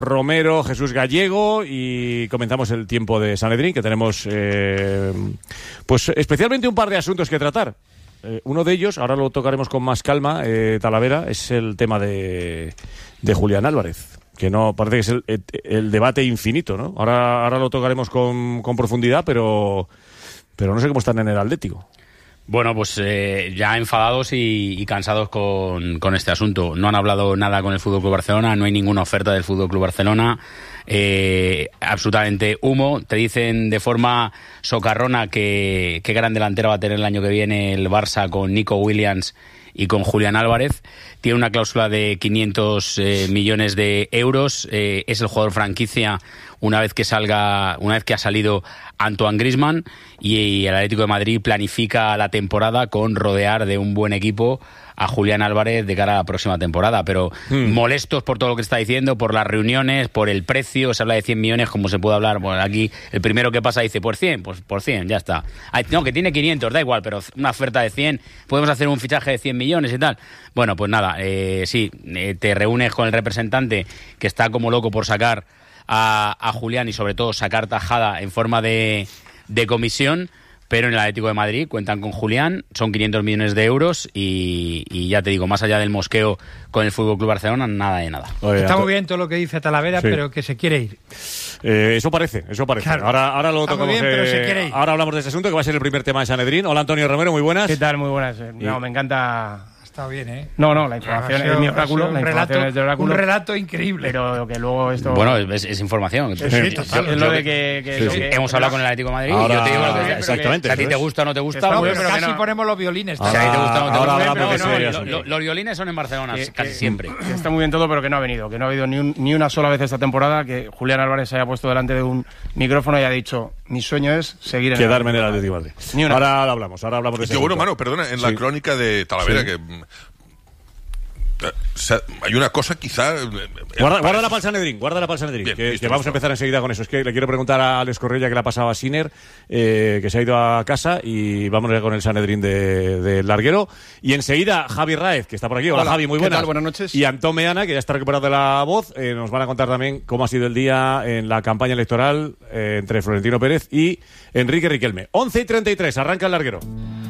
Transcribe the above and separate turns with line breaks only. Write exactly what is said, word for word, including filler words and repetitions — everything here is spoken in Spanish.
Romero, Jesús Gallego, y comenzamos el tiempo de Sanedrín, que tenemos eh, pues especialmente un par de asuntos que tratar. Eh, uno de ellos, ahora lo tocaremos con más calma, eh, Talavera, es el tema de, de Julián Álvarez, que no parece que es el, el, el debate infinito, ¿no? Ahora, ahora lo tocaremos con, con profundidad, pero, pero no sé cómo están en el Atlético.
Bueno, pues eh, ya enfadados y, y cansados con, con este asunto. No han hablado nada con el F C Barcelona, no hay ninguna oferta del F C Barcelona. Eh, absolutamente humo. Te dicen de forma socarrona que qué gran delantero va a tener el año que viene el Barça con Nico Williams y con Julián Álvarez. Tiene una cláusula de quinientos eh, millones de euros. Eh, es el jugador franquicia una vez que salga, una vez que ha salido Antoine Griezmann, y el Atlético de Madrid planifica la temporada con rodear de un buen equipo a Julián Álvarez de cara a la próxima temporada, pero hmm. molestos por todo lo que está diciendo, por las reuniones, por el precio. Se habla de cien millones, como se puede hablar. Bueno, aquí el primero que pasa dice por cien, pues por cien, ya está. Ay, no, que tiene quinientos, da igual, pero una oferta de cien, podemos hacer un fichaje de cien millones y tal. Bueno, pues nada, eh, sí, eh, te reúnes con el representante que está como loco por sacar a, a Julián y sobre todo sacar tajada en forma de, de comisión. Pero en el Atlético de Madrid cuentan con Julián, son quinientos millones de euros y, y ya te digo, más allá del mosqueo con el F C Barcelona, nada de nada.
Oye, está muy bien todo lo que dice Talavera, sí, pero que se quiere ir.
Eh, eso parece, eso parece. Claro. Ahora, ahora lo tocamos. Bien, eh, se quiere ir. Ahora hablamos de ese asunto que va a ser el primer tema de Sanedrín. Hola, Antonio Romero, muy buenas.
¿Qué tal? Muy buenas. No, me encanta.
Está bien, ¿eh?
No, no, la información es mi oráculo.
Un
la
relato,
es de oráculo.
Un relato increíble.
Pero que luego esto...
Bueno, es, es información.
Sí, sí, total.
Es lo de que... que,
sí,
lo
sí.
que
hemos hablado con el Atlético de Madrid.
Ahora,
y yo te digo lo que,
exactamente.
Si a ti te gusta o no te gusta...
No,
pues,
pero casi no, ponemos los violines.
Ahora,
si a ti te gusta o no te
ahora
gusta...
hablamos
Pero,
de
no,
eso.
lo, lo, los violines son en Barcelona,
que,
casi
que,
siempre.
Que está muy bien todo, pero que no ha venido. Que no ha habido ni, un, ni una sola vez esta temporada que Julián Álvarez se haya puesto delante de un micrófono y haya dicho: mi sueño es seguir en
quedarme en el Atlético de Madrid.
Ni una.
Ahora hablamos, ahora hablamos de eso.
Bueno, mano, perdona, en la sí. crónica de Talavera, sí, que... O sea, hay una cosa quizá...
Guarda, guarda la para el Sanedrín, guarda la para el Sanedrín, bien, que, listo, que vamos listo. a empezar enseguida con eso. Es que le quiero preguntar a Alex Correia que le ha pasado a Sinner, eh, que se ha ido a casa, y vamos a con el Sanedrín de, de Larguero. Y enseguida Javi Raez, que está por aquí. Hola, Hola Javi, muy buenas.
¿Qué tal? Buenas noches.
Y Antón Meana, que ya está recuperado de la voz. Eh, nos van a contar también cómo ha sido el día en la campaña electoral eh, entre Florentino Pérez y Enrique Riquelme. once y treinta y tres, arranca el Larguero.